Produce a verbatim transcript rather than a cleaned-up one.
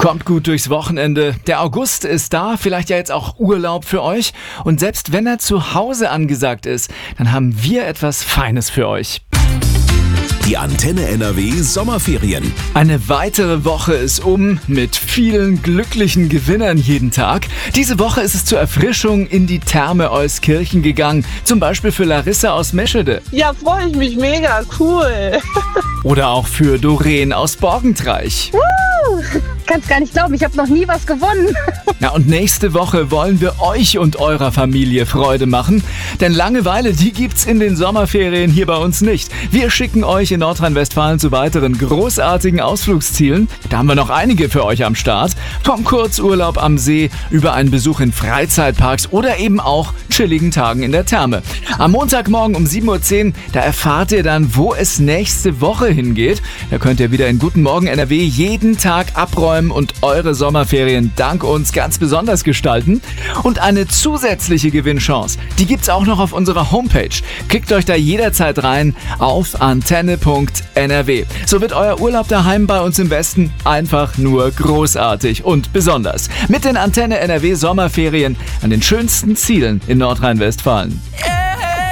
Kommt gut durchs Wochenende. Der August ist da, vielleicht ja jetzt auch Urlaub für euch. Und selbst wenn er zu Hause angesagt ist, dann haben wir etwas Feines für euch. Die Antenne N R W Sommerferien. Eine weitere Woche ist um mit vielen glücklichen Gewinnern jeden Tag. Diese Woche ist es zur Erfrischung in die Therme Euskirchen gegangen. Zum Beispiel für Larissa aus Meschede. Ja, freue ich mich mega, cool. Oder auch für Doreen aus Borgentreich. Uh, kannst gar nicht glauben, ich habe noch nie was gewonnen. Ja, und nächste Woche wollen wir euch und eurer Familie Freude machen. Denn Langeweile, die gibt's in den Sommerferien hier bei uns nicht. Wir schicken euch in Nordrhein-Westfalen zu weiteren großartigen Ausflugszielen. Da haben wir noch einige für euch am Start. Vom Kurzurlaub am See über einen Besuch in Freizeitparks oder eben auch chilligen Tagen in der Therme. Am Montagmorgen um sieben Uhr zehn, da erfahrt ihr dann, wo es nächste Woche hingeht. Da könnt ihr wieder in Guten Morgen N R W jeden Tag abräumen und eure Sommerferien dank uns ganz besonders gestalten. Und eine zusätzliche Gewinnchance, die gibt's auch noch auf unserer Homepage. Klickt euch da jederzeit rein auf antenne punkt n r w. So wird euer Urlaub daheim bei uns im Westen einfach nur großartig und besonders. Mit den Antenne N R W Sommerferien an den schönsten Zielen in Nordrhein-Westfalen.